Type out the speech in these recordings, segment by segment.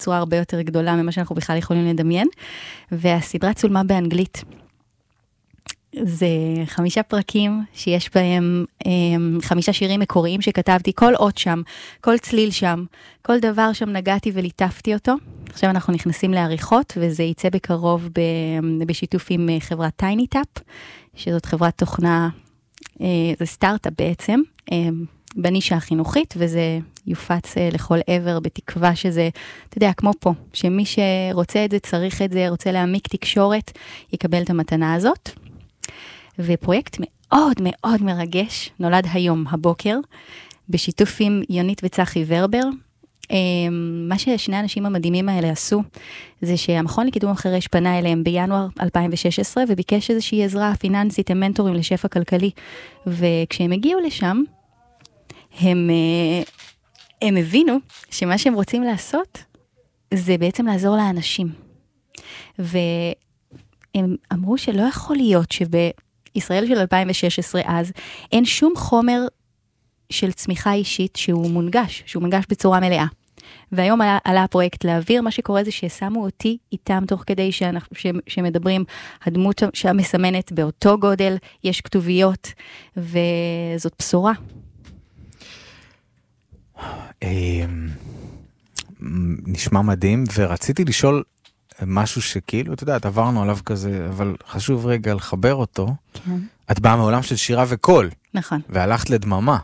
בצורה הרבה יותר גדולה ממה שאנחנו בכלל יכולים לדמיין, והסדרה צולמה באנגלית. זה 5 פרקים שיש בהם 5 שירים מקוריים שכתבתי, כל אות שם, כל צליל שם, כל דבר שם נגעתי וליטפתי אותו. עכשיו אנחנו נכנסים לעריכות, וזה יצא בקרוב בשיתוף עם חברת טייניטאפ, שזאת חברת תוכנה, זה סטארט-אפ בעצם, בנישה החינוכית, וזה יופץ לכל עבר בתקווה שזה, אתה יודע, כמו פה, שמי שרוצה את זה, צריך את זה, רוצה להעמיק תקשורת, יקבל את המתנה הזאת. ופרויקט מאוד מאוד מרגש, נולד היום, הבוקר, בשיתוף עם יונית וצחי ורבר. מה ששני האנשים המדהימים האלה עשו, זה שהמכון לקידום החרש פנה אליהם בינואר 2016, וביקש איזושהי עזרה פיננסית, הם מנטורים לשפע כלכלי, וכשהם הגיעו לשם, הם הבינו שמה שהם רוצים לעשות, זה בעצם לעזור לאנשים. והם אמרו שלא יכול להיות ישראל של 2016 אז, אין שום חומר של צמיחה אישית שהוא מונגש בצורה מלאה. והיום עלה הפרויקט להעביר, מה שקורה זה ששמו אותי איתם תוך כדי שמדברים, הדמות שהמסמנת באותו גודל, יש כתוביות, וזאת בשורה. נשמע מדהים, ורציתי לשאול משהו שכאילו, אתה יודע, עברנו עליו כזה, אבל חשוב רגע לחבר אותו. כן. את באה מעולם של שירה וקול. נכון. והלכת לדממה.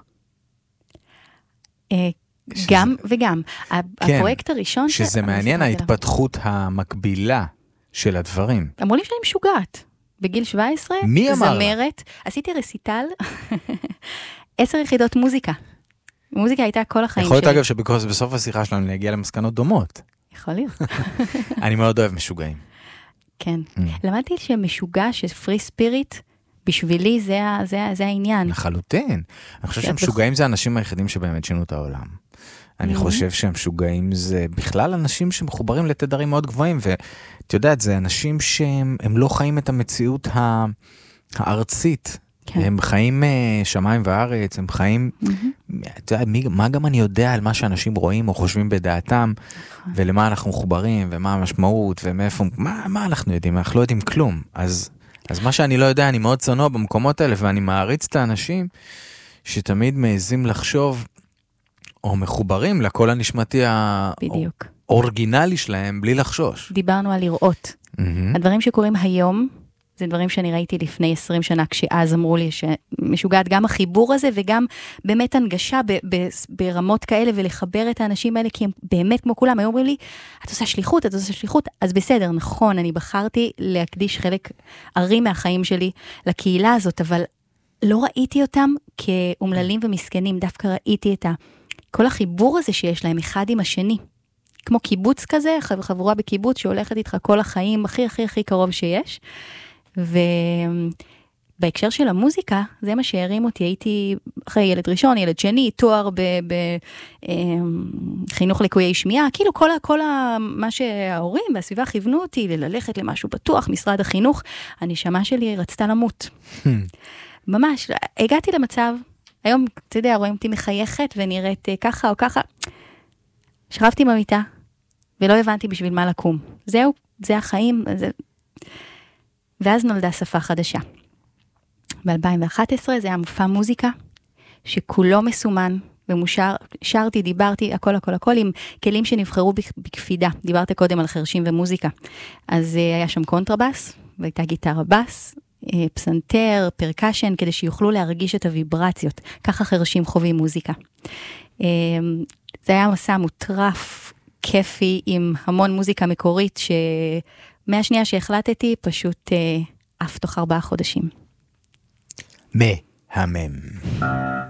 גם וגם. הפרויקט הראשון... שזה מעניין ההתפתחות המקבילה של הדברים. אמרו לי שאני משוגעת. בגיל 17, מי אמר? זמרת. עשיתי רסיטל, 10 יחידות מוזיקה. מוזיקה הייתה כל החיים שלי. יכול להיות אגב שבסוף השיחה שלנו להגיע למסקנות דומות. יכול להיות. אני מאוד אוהב משוגעים. כן. למדתי שמשוגע, שפרי ספיריט, בשבילי זה העניין. לחלוטין. אני חושב שהמשוגעים זה האנשים היחידים שבאמת שינו את העולם. אני חושב שהמשוגעים זה בכלל אנשים שמחוברים לתדרים מאוד גבוהים, ואת יודעת, זה אנשים שהם לא חיים את המציאות הארצית. הם חיים שמיים וארץ, הם חיים, אתה יודע, מה גם אני יודע על מה שאנשים רואים או חושבים בדעתם, ולמה אנחנו מחוברים, ומה המשמעות, ומאיפה, מה אנחנו יודעים? אנחנו לא יודעים כלום. אז מה שאני לא יודע, אני מאוד צנוע במקומות האלה, ואני מעריץ את האנשים שתמיד מעזים לחשוב, או מחוברים לקול הנשמתי האורגינלי שלהם, בלי לחשוש. דיברנו על לראות. הדברים שקורים היום, זה דברים שאני ראיתי לפני 20 שנה, כשאז אמרו לי שמשוגעת גם החיבור הזה, וגם באמת הנגשה ברמות כאלה, ולחבר את האנשים האלה, כי הם באמת כמו כולם, היו אומרים לי, את עושה שליחות, אז בסדר, נכון, אני בחרתי להקדיש חלק ערים מהחיים שלי לקהילה הזאת, אבל לא ראיתי אותם כאומללים ומסכנים, דווקא ראיתי את כל החיבור הזה שיש להם אחד עם השני, כמו קיבוץ כזה, חבורה בקיבוץ שהולכת איתך כל החיים, הכי הכי הכי קרוב שיש, ובהקשר של המוזיקה, זה מה שהרים אותי, הייתי אחרי ילד ראשון, ילד שני, תואר בחינוך לקויי שמיעה, כאילו כל מה שההורים והסביבה כיוונו אותי, ללכת למשהו בטוח, משרד החינוך, הנשמה שלי רצתה למות. ממש, הגעתי למצב, היום, אתה יודע, רואים אותי מחייכת ונראית ככה או ככה, שכבתי במיטה, ולא הבנתי בשביל מה לקום. זהו, זה החיים, ואז נולדה שפה חדשה. ב-2011 זה היה מופע מוזיקה, שכולו מסומן, ומושר, שרתי, דיברתי, הכל, עם כלים שנבחרו בקפידה. דיברת קודם על חרשים ומוזיקה. אז היה שם קונטרבס, והייתה גיטרה בס, פסנתר, פרקשן, כדי שיוכלו להרגיש את הוויברציות. ככה חרשים חווים מוזיקה. זה היה מסע מוטרף, כיפי, עם המון מוזיקה מקורית, מהשנייה שהחלטתי, פשוט אף תוך 4 חודשים. מהמם.